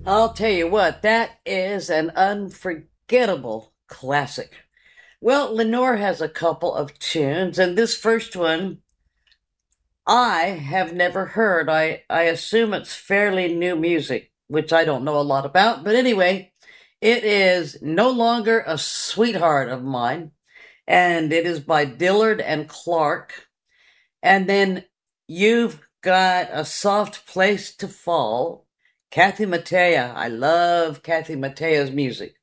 I'll tell you what, that is an unforgettable classic. Well, Lenore has a couple of tunes, and this first one I have never heard. I assume it's fairly new music, which I don't know a lot about. But anyway, it is No Longer a Sweetheart of Mine, and it is by Dillard and Clark. And then You've Got a Soft Place to Fall. Kathy Mattea. I love Kathy Mattea's music.